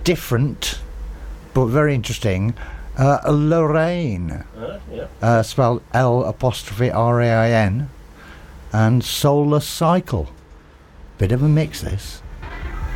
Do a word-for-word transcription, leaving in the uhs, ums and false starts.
different, but very interesting. Uh, Lorraine, Uh, yeah. uh, spelled L apostrophe R A I N, and Solar Cycle. Bit of a mix, this.